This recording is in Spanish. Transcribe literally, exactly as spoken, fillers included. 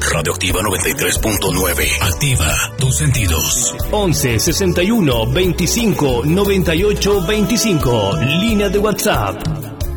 Radioactiva noventa y tres punto nueve. Activa tus sentidos. once sesenta y uno veinticinco noventa y ocho veinticinco. Línea de WhatsApp.